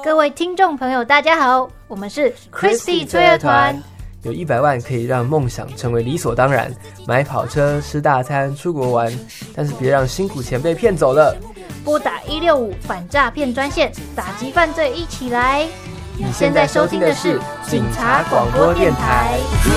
各位听众朋友大家好，我们是 Christy 催儿团， 有100万可以让梦想成为理所当然，买跑车、吃大餐、出国玩，但是别让辛苦钱被骗走了。 拨打165反诈骗专线，打击犯罪一起来。你现在收听的是警察广播电台。